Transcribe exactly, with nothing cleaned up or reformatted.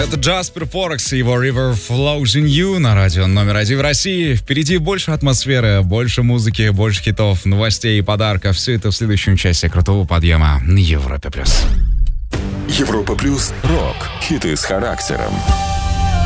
Это Джаспер Форекс и его River Flows in You на радио номер один в России. Впереди больше атмосферы, больше музыки, больше хитов, новостей и подарков. Все это в следующем часе крутого подъема на Европе+. Европа Плюс. Рок. Хиты с характером.